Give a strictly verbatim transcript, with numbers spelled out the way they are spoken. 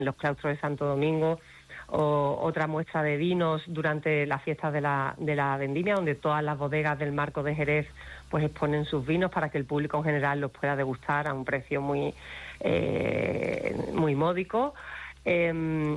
los claustros de Santo Domingo, o otra muestra de vinos durante las fiestas de la, de la vendimia, donde todas las bodegas del marco de Jerez pues exponen sus vinos para que el público en general los pueda degustar a un precio muy, eh, muy módico. Eh,